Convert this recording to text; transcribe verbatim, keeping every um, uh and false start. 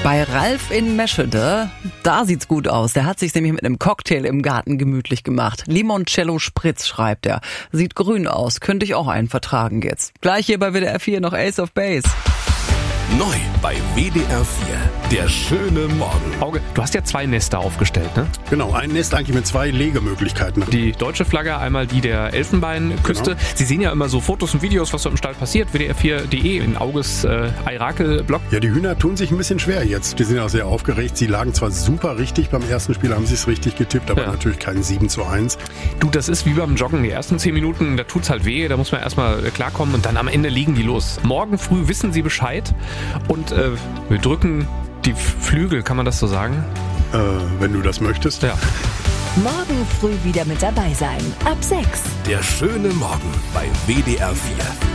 Bei Ralf in Meschede, da sieht's gut aus. Der hat sich nämlich mit einem Cocktail im Garten gemütlich gemacht. Limoncello Spritz, schreibt er. Sieht grün aus, könnte ich auch einen vertragen jetzt. Gleich hier bei W D R vier noch Ace of Base. Neu bei W D R vier, der schöne Morgen. Auge, du hast ja zwei Nester aufgestellt, ne? Genau, ein Nest eigentlich mit zwei Legemöglichkeiten. Die deutsche Flagge, einmal die der Elfenbeinküste. Genau. Sie sehen ja immer so Fotos und Videos, was so im Stall passiert. W D R vier punkt de in Auges äh, Eirakel-Blog. Ja, die Hühner tun sich ein bisschen schwer jetzt. Die sind auch sehr aufgeregt. Sie lagen zwar super richtig beim ersten Spiel, haben sie es richtig getippt, aber ja. natürlich kein sieben zu eins. Du, das ist wie beim Joggen. Die ersten zehn Minuten, da tut's halt weh, da muss man erstmal klarkommen und dann am Ende liegen die los. Morgen früh wissen sie Bescheid und äh, wir drücken die Flügel, kann man das so sagen? Äh, wenn du das möchtest. Ja. Morgen früh wieder mit dabei sein. Ab sechs. Der schöne Morgen bei W D R vier.